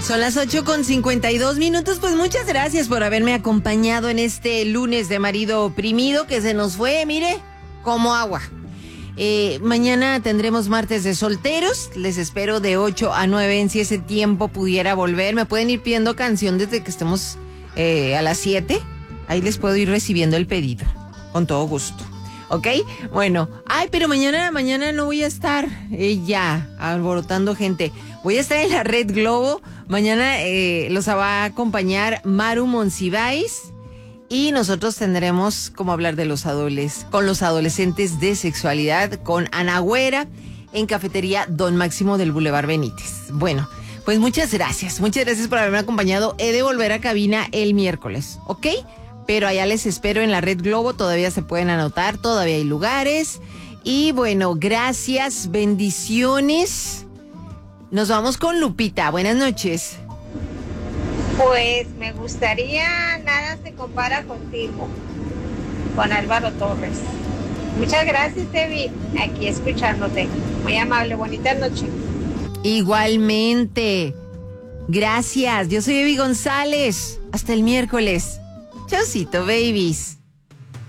Son las 8:52. Pues muchas gracias por haberme acompañado en este lunes de marido oprimido que se nos fue, mire, como agua. Mañana tendremos martes de solteros. Les espero de 8 a 9 en si ese tiempo pudiera volver. Me pueden ir pidiendo canción desde que estemos a las 7. Ahí les puedo ir recibiendo el pedido. Con todo gusto. ¿Ok? Bueno. Pero mañana no voy a estar ya alborotando gente. Voy a estar en la Red Globo. Mañana los va a acompañar Maru Monsiváis. Y nosotros tendremos como hablar de con los adolescentes de sexualidad con Ana Güera en Cafetería Don Máximo del Boulevard Benítez. Bueno, pues muchas gracias por haberme acompañado. He de volver a cabina el miércoles, ¿ok? Pero allá les espero en la Red Globo, todavía se pueden anotar, todavía hay lugares. Y bueno, gracias, bendiciones. Nos vamos con Lupita, buenas noches. Pues me gustaría Nada se compara contigo, con Álvaro Torres. Muchas gracias, Evi, aquí escuchándote. Muy amable, bonita noche. Igualmente. Gracias, yo soy Evi González. Hasta el miércoles. Chaucito, babies.